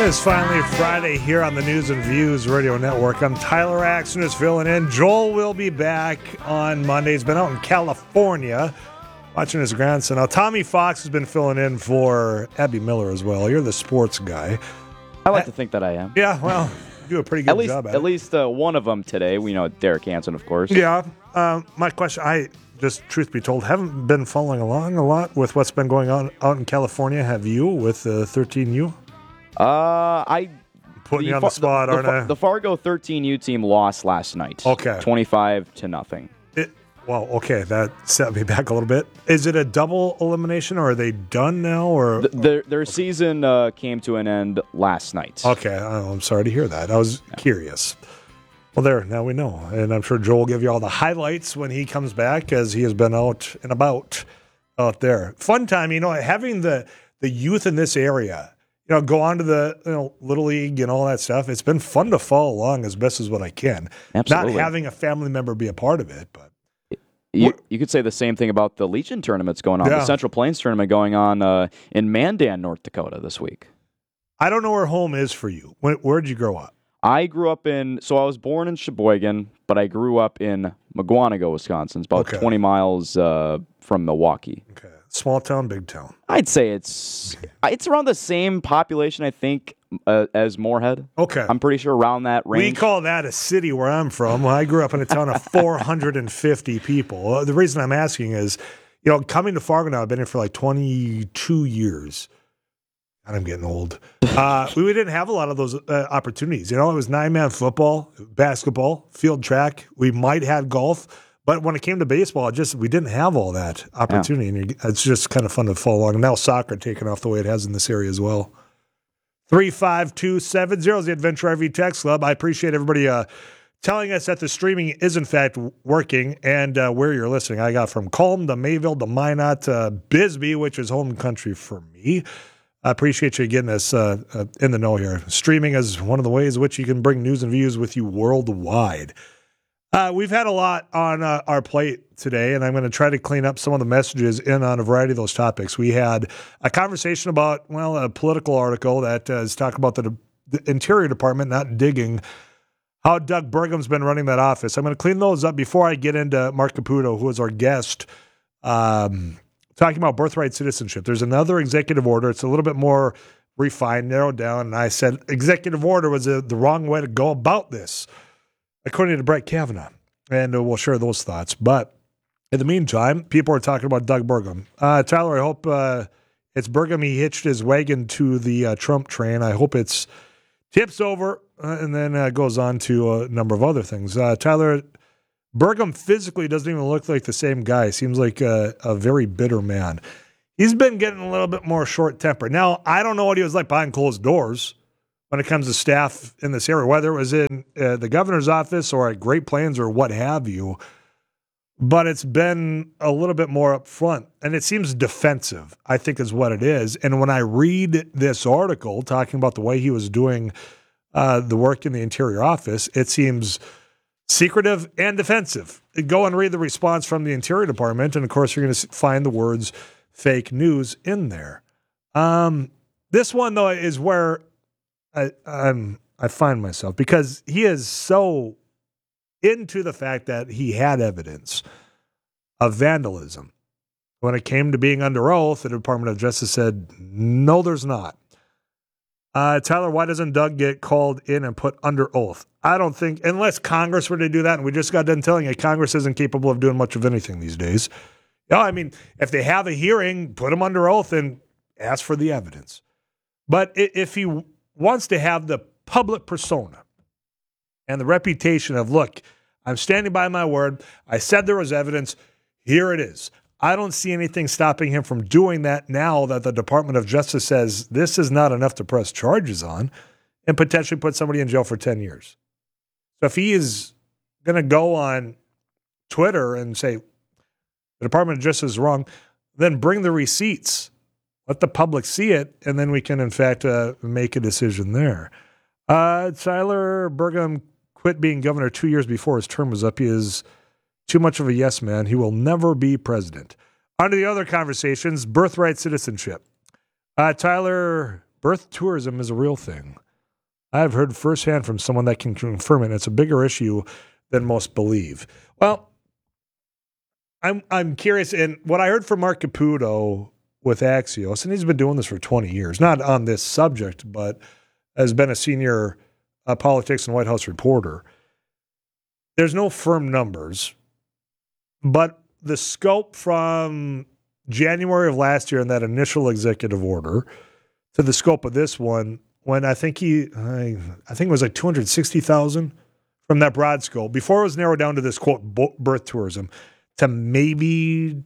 is finally Friday here on the News and Views Radio Network. I'm Tyler Axton, is filling in. Joel will be back on Monday. He's been out in California watching his grandson. Now, Tommy Fox has been filling in for Abby Miller as well. You're the sports guy. I like to think that I am. Yeah, well, you do a pretty good job at it. At least one of them today. We know Derek Hansen, of course. Yeah. My question, I just, truth be told, haven't been following along a lot with what's been going on out in California. Have you with 13U? I putting you on the spot, aren't I? The Fargo 13U team lost last night. Okay. 25-0. Well, okay, that set me back a little bit. Is it a double elimination, or are they done now? Or their season came to an end last night. Okay, I'm sorry to hear that. I was curious. Well, now we know, and I'm sure Joel will give you all the highlights when he comes back, as he has been out and about out there. Fun time, having the youth in this area. Go on to the Little League and all that stuff. It's been fun to follow along as best as what I can. Absolutely. Not having a family member be a part of it, but you could say the same thing about the Legion tournaments going on. Yeah. The Central Plains tournament going on in Mandan, North Dakota this week. I don't know where home is for you. Where did you grow up? I grew up I was born in Sheboygan, but I grew up in Mugwanago, Wisconsin. It's about 20 miles from Milwaukee. Okay. Small town, big town? I'd say it's around the same population, I think, as Moorhead. Okay. I'm pretty sure around that range. We call that a city where I'm from. I grew up in a town of 450 people. The reason I'm asking is, coming to Fargo now, I've been here for like 22 years. And I'm getting old. We didn't have a lot of those opportunities. It was 9-man football, basketball, field track. We might have golf. But when it came to baseball, we didn't have all that opportunity. Yeah. And it's just kind of fun to follow along. And now soccer taking off the way it has in this area as well. 35270 is the Adventure RV Text Club. I appreciate everybody telling us that the streaming is, in fact, working and where you're listening. I got from Culm to Mayville to Minot to Bisbee, which is home country for me. I appreciate you getting us in the know here. Streaming is one of the ways in which you can bring news and views with you worldwide. We've had a lot on our plate today, and I'm going to try to clean up some of the messages in on a variety of those topics. We had a conversation about, a political article that is talking about the Interior Department not digging how Doug Burgum's been running that office. I'm going to clean those up before I get into Mark Caputo, who is our guest, talking about birthright citizenship. There's another executive order. It's a little bit more refined, narrowed down, and I said executive order was the wrong way to go about this, according to Brett Kavanaugh, and we'll share those thoughts. But in the meantime, people are talking about Doug Burgum. Tyler, I hope it's Burgum. He hitched his wagon to the Trump train. I hope it's tips over and then goes on to a number of other things. Tyler, Burgum physically doesn't even look like the same guy. Seems like a very bitter man. He's been getting a little bit more short-tempered. Now, I don't know what he was like behind closed doors when it comes to staff in this area, whether it was in the governor's office or at Great Plains or what have you. But it's been a little bit more up front, and it seems defensive, I think is what it is. And when I read this article talking about the way he was doing the work in the Interior office, it seems secretive and defensive. Go and read the response from the Interior Department, and of course you're going to find the words fake news in there. This one, though, is where I find myself, because he is so into the fact that he had evidence of vandalism. When it came to being under oath, the Department of Justice said, no, there's not. Tyler, why doesn't Doug get called in and put under oath? I don't think, unless Congress were to do that, and we just got done telling you, Congress isn't capable of doing much of anything these days. If they have a hearing, put him under oath and ask for the evidence. But if he wants to have the public persona and the reputation of, look, I'm standing by my word. I said there was evidence. Here it is. I don't see anything stopping him from doing that now that the Department of Justice says this is not enough to press charges on and potentially put somebody in jail for 10 years. So if he is going to go on Twitter and say the Department of Justice is wrong, then bring the receipts. Let the public see it, and then we can, in fact, make a decision there. Tyler Burgum quit being governor 2 years before his term was up. He is too much of a yes man. He will never be president. On to the other conversations, birthright citizenship. Tyler, birth tourism is a real thing. I've heard firsthand from someone that can confirm it. It's a bigger issue than most believe. Well, I'm curious, and what I heard from Mark Caputo with Axios, and he's been doing this for 20 years, not on this subject, but has been a senior politics and White House reporter. There's no firm numbers, but the scope from January of last year in that initial executive order to the scope of this one, when I think it was like 260,000 from that broad scope, before it was narrowed down to this, quote, birth tourism, to maybe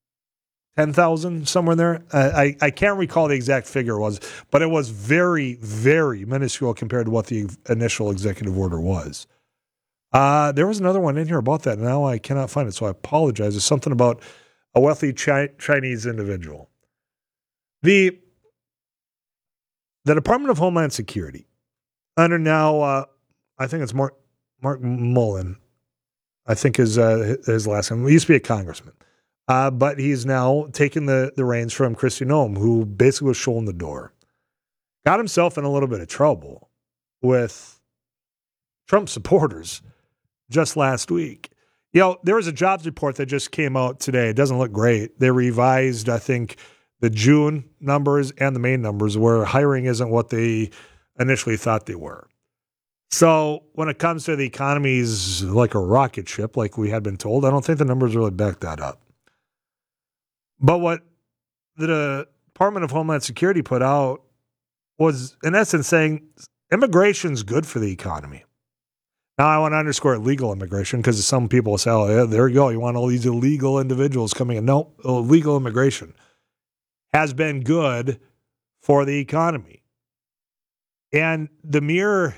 10,000, somewhere in there. I can't recall the exact figure it was, but it was very, very minuscule compared to what the initial executive order was. There was another one in here about that. Now I cannot find it, so I apologize. It's something about a wealthy Chinese individual. The Department of Homeland Security, under now, I think it's Mark Mullen, I think his last name. He used to be a congressman. But he's now taken the reins from Kristi Noem, who basically was showing the door. Got himself in a little bit of trouble with Trump supporters just last week. There was a jobs report that just came out today. It doesn't look great. They revised, I think, the June numbers and the May numbers, where hiring isn't what they initially thought they were. So when it comes to the economy's like a rocket ship, like we had been told, I don't think the numbers really back that up. But what the Department of Homeland Security put out was, in essence, saying immigration's good for the economy. Now, I want to underscore legal immigration, because some people say, oh, yeah, there you go. You want all these illegal individuals coming in. No, illegal immigration has been good for the economy. And the mere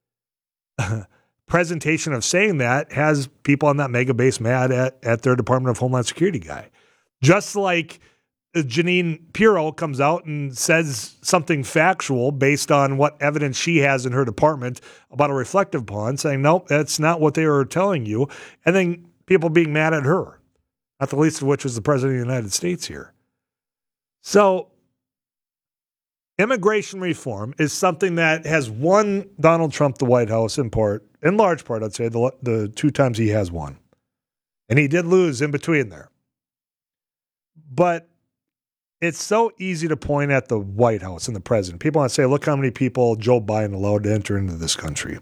presentation of saying that has people on that mega base mad at their Department of Homeland Security guy. Just like Janine Pirro comes out and says something factual based on what evidence she has in her department about a reflective pond, saying, nope, that's not what they were telling you. And then people being mad at her, not the least of which is the President of the United States here. So immigration reform is something that has won Donald Trump the White House in large part, I'd say, the two times he has won. And he did lose in between there. But it's so easy to point at the White House and the president. People want to say, look how many people Joe Biden allowed to enter into this country.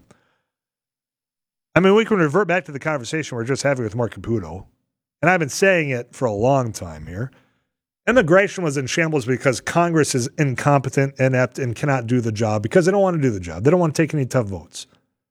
I mean, we can revert back to the conversation we're just having with Mark Caputo. And I've been saying it for a long time here. Immigration was in shambles because Congress is incompetent, inept, and cannot do the job because they don't want to do the job. They don't want to take any tough votes.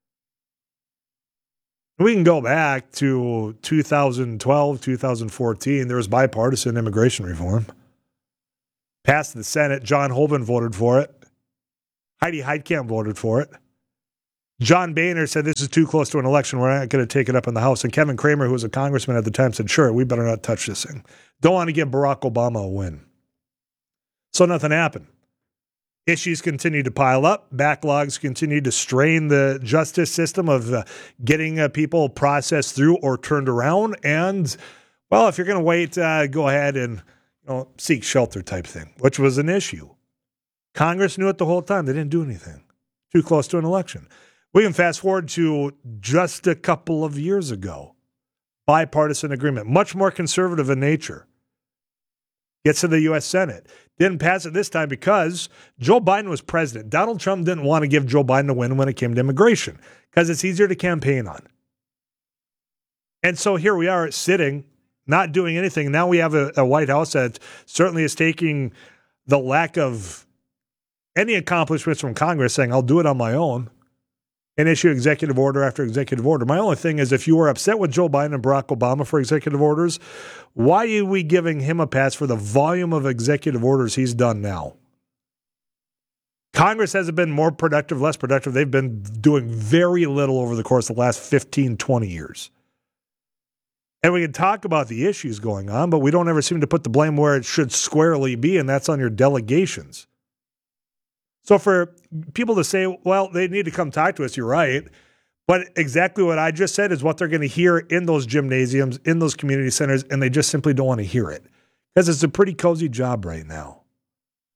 We can go back to 2012, 2014. There was bipartisan immigration reform. Passed the Senate. John Hoeven voted for it. Heidi Heitkamp voted for it. John Boehner said this is too close to an election. We're not going to take it up in the House. And Kevin Cramer, who was a congressman at the time, said, sure, we better not touch this thing. Don't want to give Barack Obama a win. So nothing happened. Issues continue to pile up. Backlogs continue to strain the justice system of getting people processed through or turned around. And, well, if you're going to wait, go ahead and seek shelter type thing, which was an issue. Congress knew it the whole time. They didn't do anything. Too close to an election. We can fast forward to just a couple of years ago. Bipartisan agreement, much more conservative in nature. Gets to the U.S. Senate. Didn't pass it this time because Joe Biden was president. Donald Trump didn't want to give Joe Biden a win when it came to immigration because it's easier to campaign on. And so here we are sitting, not doing anything. Now we have a White House that certainly is taking the lack of any accomplishments from Congress, saying, I'll do it on my own, and issue executive order after executive order. My only thing is, if you were upset with Joe Biden and Barack Obama for executive orders, why are we giving him a pass for the volume of executive orders he's done now? Congress hasn't been more productive, less productive. They've been doing very little over the course of the last 15, 20 years. And we can talk about the issues going on, but we don't ever seem to put the blame where it should squarely be, and that's on your delegations. So for people to say, well, they need to come talk to us, you're right. But exactly what I just said is what they're going to hear in those gymnasiums, in those community centers, and they just simply don't want to hear it because it's a pretty cozy job right now.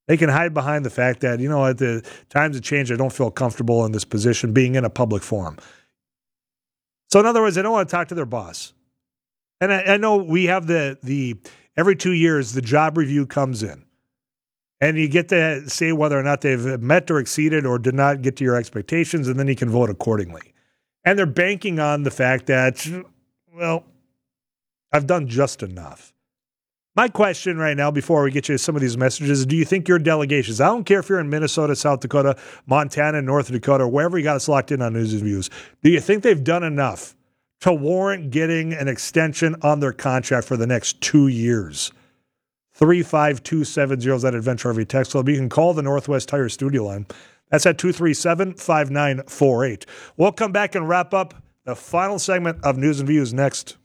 They can hide behind the fact that, at the times have changed, I don't feel comfortable in this position being in a public forum. So in other words, they don't want to talk to their boss. And I know we have the every 2 years, the job review comes in. And you get to say whether or not they've met or exceeded or did not get to your expectations, and then you can vote accordingly. And they're banking on the fact that, well, I've done just enough. My question right now, before we get you some of these messages, is do you think your delegations, I don't care if you're in Minnesota, South Dakota, Montana, North Dakota, or wherever you got us locked in on News and Views, do you think they've done enough to warrant getting an extension on their contract for the next 2 years? 35270 is that Adventure RV text club. You can call the Northwest Tire studio line. That's at 237-5948. We'll come back and wrap up the final segment of News and Views next.